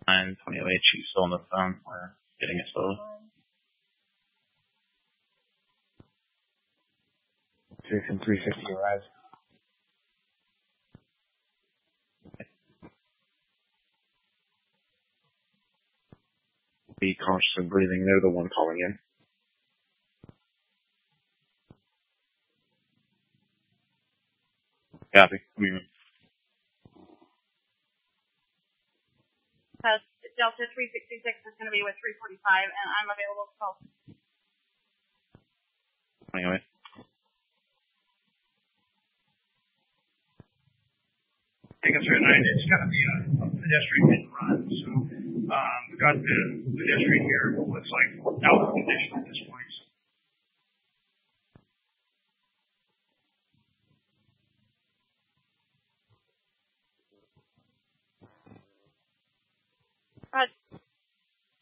9:28. She's still on the phone. We're getting it slowly. 6 and 350 arrives. Be conscious of breathing. They're the one calling in. Copy. Delta 366 is going to be with 345, and I'm available to call. Anyway. Taking 39, it's got to be a pedestrian hit and run. So we've got the pedestrian here. Looks like out of condition at this point.